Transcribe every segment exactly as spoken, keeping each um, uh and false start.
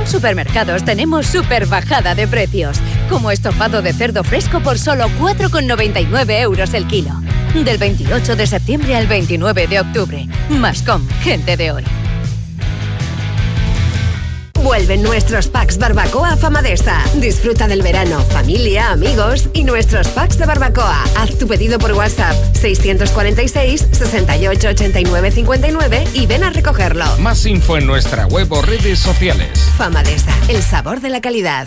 Supermercados tenemos super bajada de precios, como estofado de cerdo fresco por solo cuatro con noventa y nueve euros el kilo. Del veintiocho de septiembre al veintinueve de octubre. Mascom, gente de hoy. Vuelven nuestros packs barbacoa Famadesa. Disfruta del verano, familia, amigos y nuestros packs de barbacoa. Haz tu pedido por WhatsApp seiscientos cuarenta y seis, sesenta y ocho, ochenta y nueve, cincuenta y nueve y ven a recogerlo. Más info en nuestra web o redes sociales. Famadesa, el sabor de la calidad.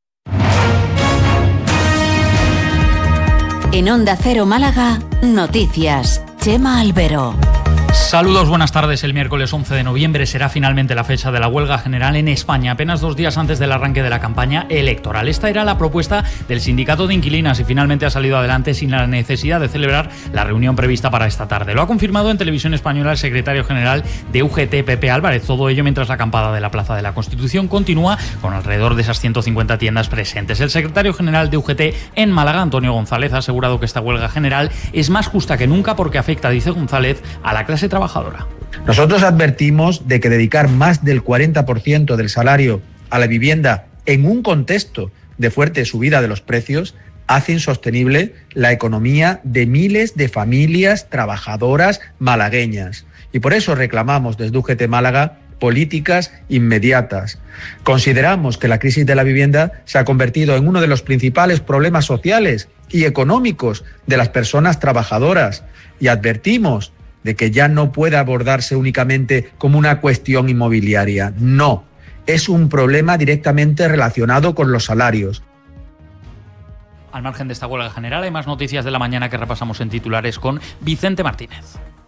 En Onda Cero Málaga, noticias. Chema Albero. Saludos, buenas tardes. El miércoles once de noviembre será finalmente la fecha de la huelga general en España, apenas dos días antes del arranque de la campaña electoral. Esta era la propuesta del sindicato de inquilinas y finalmente ha salido adelante sin la necesidad de celebrar la reunión prevista para esta tarde. Lo ha confirmado en Televisión Española el secretario general de U G T, Pepe Álvarez. Todo ello mientras la acampada de la Plaza de la Constitución continúa con alrededor de esas ciento cincuenta tiendas presentes. El secretario general de U G T en Málaga, Antonio González, ha asegurado que esta huelga general es más justa que nunca porque afecta, dice González, a la clase trabajadora. Nosotros advertimos de que dedicar más del cuarenta por ciento del salario a la vivienda en un contexto de fuerte subida de los precios hace insostenible la economía de miles de familias trabajadoras malagueñas. Y por eso reclamamos desde U G T Málaga políticas inmediatas. Consideramos que la crisis de la vivienda se ha convertido en uno de los principales problemas sociales y económicos de las personas trabajadoras y advertimos de que ya no puede abordarse únicamente como una cuestión inmobiliaria. No, es un problema directamente relacionado con los salarios. Al margen de esta huelga general, hay más noticias de la mañana que repasamos en titulares con Vicente Martínez.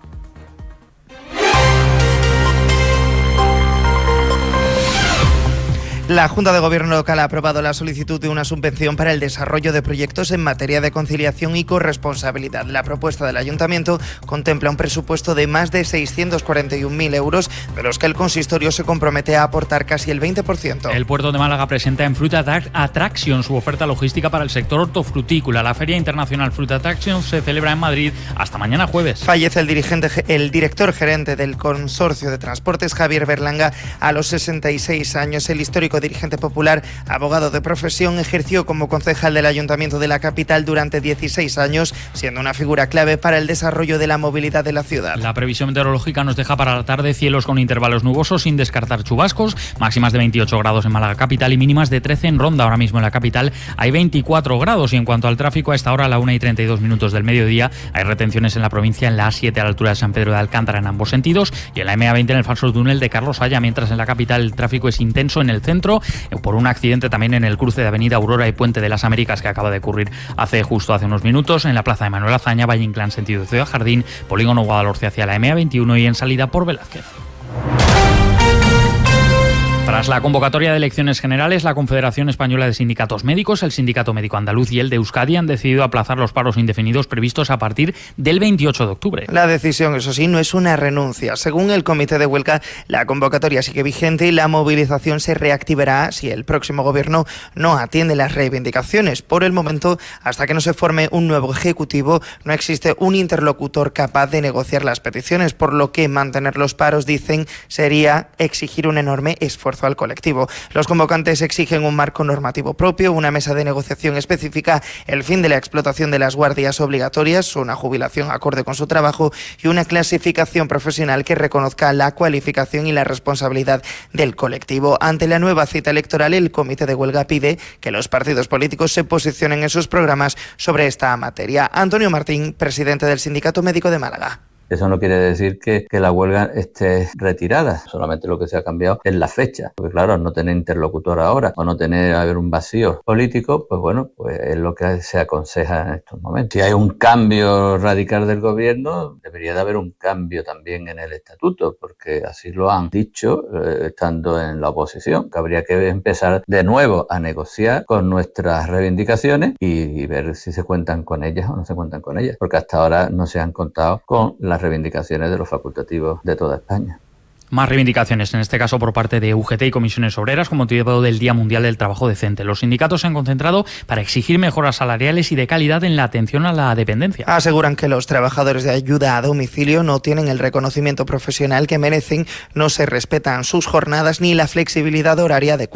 La Junta de Gobierno local ha aprobado la solicitud de una subvención para el desarrollo de proyectos en materia de conciliación y corresponsabilidad. La propuesta del Ayuntamiento contempla un presupuesto de más de seiscientos cuarenta y un mil euros, de los que el consistorio se compromete a aportar casi el veinte por ciento. El Puerto de Málaga presenta en Fruit Attraction su oferta logística para el sector hortofrutícola. La Feria Internacional Fruit Attraction se celebra en Madrid hasta mañana jueves. Fallece el, dirigente, el director gerente del Consorcio de Transportes, Javier Berlanga, a los sesenta y seis años. El histórico dirigente popular, abogado de profesión, ejerció como concejal del Ayuntamiento de la capital durante dieciséis años, siendo una figura clave para el desarrollo de la movilidad de la ciudad. La previsión meteorológica nos deja para la tarde cielos con intervalos nubosos sin descartar chubascos, máximas de veintiocho grados en Málaga capital y mínimas de trece en Ronda. Ahora mismo en la capital hay veinticuatro grados y en cuanto al tráfico, a esta hora a la una y treinta y dos minutos del mediodía hay retenciones en la provincia en la A siete a la altura de San Pedro de Alcántara en ambos sentidos y en la eme a veinte en el falso túnel de Carlos Haya, mientras en la capital el tráfico es intenso en el centro por un accidente también en el cruce de Avenida Aurora y Puente de las Américas que acaba de ocurrir hace justo hace unos minutos en la plaza de Manuel Azaña, Valle Inclán sentido Ciudad Jardín, Polígono Guadalhorce hacia la eme a veintiuno y en salida por Velázquez. Tras la convocatoria de elecciones generales, la Confederación Española de Sindicatos Médicos, el Sindicato Médico Andaluz y el de Euskadi han decidido aplazar los paros indefinidos previstos a partir del veintiocho de octubre. La decisión, eso sí, no es una renuncia. Según el Comité de Huelga, la convocatoria sigue vigente y la movilización se reactivará si el próximo gobierno no atiende las reivindicaciones. Por el momento, hasta que no se forme un nuevo ejecutivo, no existe un interlocutor capaz de negociar las peticiones, por lo que mantener los paros, dicen, sería exigir un enorme esfuerzo al colectivo. Los convocantes exigen un marco normativo propio, una mesa de negociación específica, el fin de la explotación de las guardias obligatorias, una jubilación acorde con su trabajo y una clasificación profesional que reconozca la cualificación y la responsabilidad del colectivo. Ante la nueva cita electoral, el Comité de Huelga pide que los partidos políticos se posicionen en sus programas sobre esta materia. Antonio Martín, presidente del Sindicato Médico de Málaga. Eso no quiere decir que, que la huelga esté retirada, solamente lo que se ha cambiado es la fecha. Porque claro, no tener interlocutor ahora o no tener haber un vacío político, pues bueno, pues es lo que se aconseja en estos momentos. Si hay un cambio radical del gobierno, debería de haber un cambio también en el estatuto, porque así lo han dicho eh, estando en la oposición, que habría que empezar de nuevo a negociar con nuestras reivindicaciones y, y ver si se cuentan con ellas o no se cuentan con ellas, porque hasta ahora no se han contado con las reivindicaciones de los facultativos de toda España. Más reivindicaciones, en este caso por parte de U G T y comisiones obreras, como motivo del Día Mundial del Trabajo Decente. Los sindicatos se han concentrado para exigir mejoras salariales y de calidad en la atención a la dependencia. Aseguran que los trabajadores de ayuda a domicilio no tienen el reconocimiento profesional que merecen, no se respetan sus jornadas ni la flexibilidad horaria adecuada.